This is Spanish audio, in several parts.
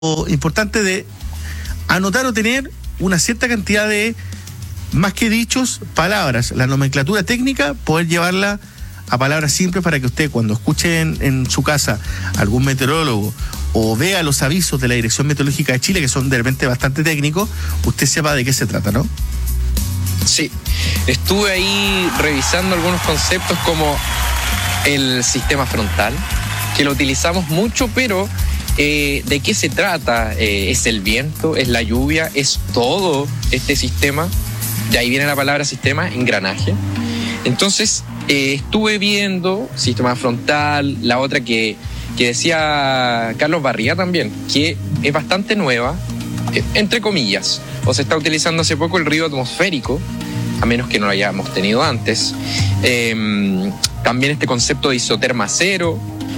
importante de anotar o tener una cierta cantidad de, más que dichos, palabras. La nomenclatura técnica, poder llevarla a palabras simples para que usted, cuando escuche en su casa algún meteorólogo o vea los avisos de la Dirección Meteorológica de Chile, que son de repente bastante técnicos, usted sepa de qué se trata, ¿no? Sí, estuve ahí revisando algunos conceptos como el sistema frontal, que lo utilizamos mucho, pero ¿de qué se trata? ¿Es el viento? ¿Es la lluvia? ¿Es todo este sistema? De ahí viene la palabra sistema, engranaje. Entonces, estuve viendo sistema frontal, la otra que decía Carlos Barría también, que es bastante nueva, entre comillas, o se está utilizando hace poco el río atmosférico, a menos que no lo hayamos tenido antes. También este concepto de isoterma cero,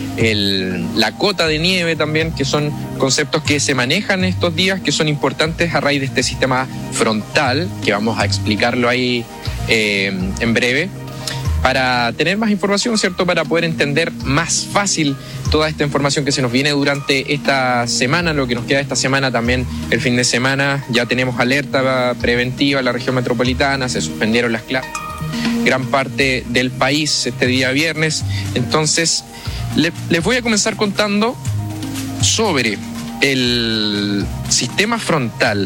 la cota de nieve también, que son conceptos que se manejan estos días, que son importantes a raíz de este sistema frontal, que vamos a explicarlo ahí en breve, para tener más información, ¿cierto? Para poder entender más fácil toda esta información que se nos viene durante esta semana, lo que nos queda esta semana también, el fin de semana. Ya tenemos alerta preventiva en la región metropolitana, se suspendieron las clases, gran parte del país este día viernes. Entonces, les voy a comenzar contando sobre el sistema frontal.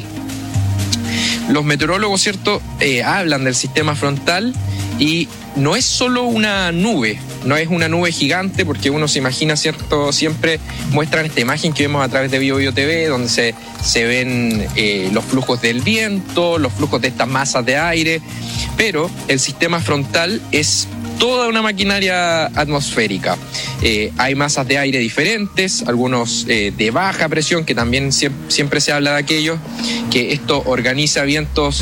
Los meteorólogos, ¿cierto?, hablan del sistema frontal y no es solo una nube, no es una nube gigante, porque uno se imagina, ¿cierto?, siempre muestran esta imagen que vemos a través de BioBio TV, donde se ven los flujos del viento, los flujos de estas masas de aire, pero el sistema frontal es toda una maquinaria atmosférica. Hay masas de aire diferentes, algunos de baja presión, que también siempre se habla de aquellos, que esto organiza vientos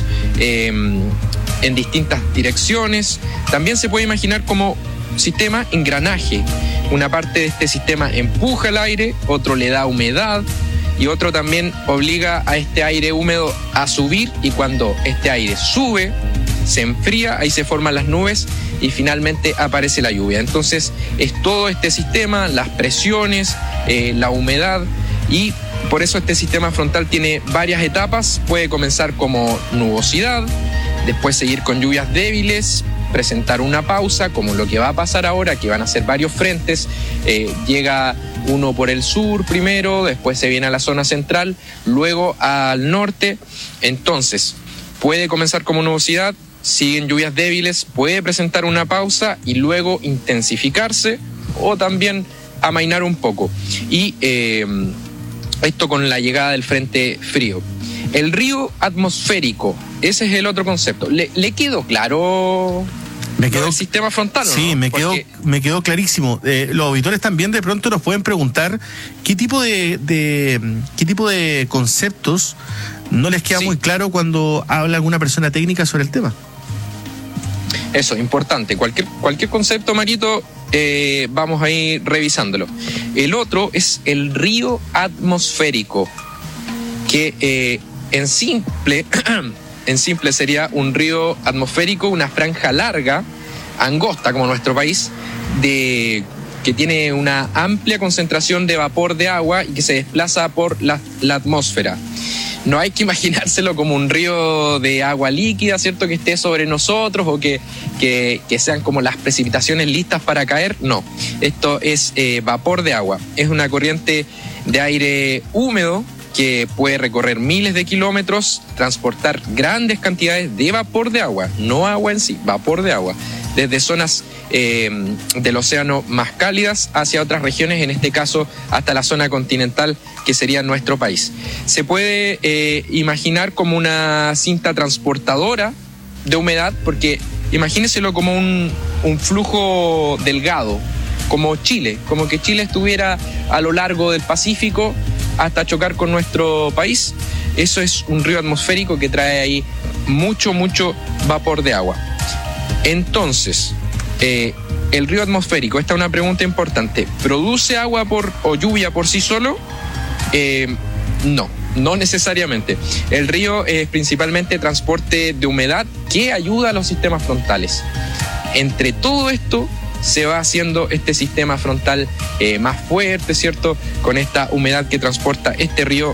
en distintas direcciones. También se puede imaginar como sistema engranaje. Una parte de este sistema empuja el aire, otro le da humedad y otro también obliga a este aire húmedo a subir, y cuando este aire sube, se enfría, ahí se forman las nubes y finalmente aparece la lluvia. Entonces es todo este sistema, las presiones, la humedad, y por eso este sistema frontal tiene varias etapas. Puede comenzar como nubosidad, después seguir con lluvias débiles, presentar una pausa, como lo que va a pasar ahora, que van a ser varios frentes. Llega uno por el sur primero, después se viene a la zona central, luego al norte. Entonces puede comenzar como nubosidad, siguen lluvias débiles, puede presentar una pausa y luego intensificarse o también amainar un poco. Y esto con la llegada del frente frío. El río atmosférico, ese es el otro concepto. ¿Le quedó claro el sistema frontal? Sí, ¿no? me quedó clarísimo. Los auditores también de pronto nos pueden preguntar qué tipo de conceptos no les queda muy claro cuando habla alguna persona técnica sobre el tema. Eso, importante. Cualquier concepto, Marito, vamos a ir revisándolo. El otro es el río atmosférico, que en simple sería un río atmosférico, una franja larga, angosta como nuestro país, que tiene una amplia concentración de vapor de agua y que se desplaza por la atmósfera. No hay que imaginárselo como un río de agua líquida, ¿cierto?, que esté sobre nosotros o que sean como las precipitaciones listas para caer. No, esto es vapor de agua. Es una corriente de aire húmedo que puede recorrer miles de kilómetros, transportar grandes cantidades de vapor de agua, no agua en sí, vapor de agua, desde zonas del océano más cálidas hacia otras regiones, en este caso hasta la zona continental, que sería nuestro país. Se puede imaginar como una cinta transportadora de humedad, porque imagínenselo como un flujo delgado, como Chile, como que Chile estuviera a lo largo del Pacífico hasta chocar con nuestro país. Eso es un río atmosférico que trae ahí mucho vapor de agua. Entonces, el río atmosférico, esta es una pregunta importante, ¿produce agua o lluvia por sí solo? No necesariamente. El río es principalmente transporte de humedad que ayuda a los sistemas frontales. Entre todo esto se va haciendo este sistema frontal más fuerte, ¿cierto? Con esta humedad que transporta este río